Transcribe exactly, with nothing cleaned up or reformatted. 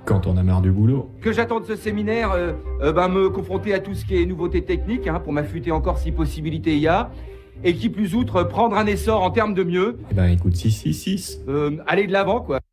Quand on a marre du boulot. Que j'attends de ce séminaire, euh, euh, ben, me confronter à tout ce qui est nouveauté technique, hein, pour m'affûter encore si possibilité il y a. Et qui plus outre, prendre un essor en termes de mieux. Eh ben écoute, six six six. Euh, aller de l'avant, quoi.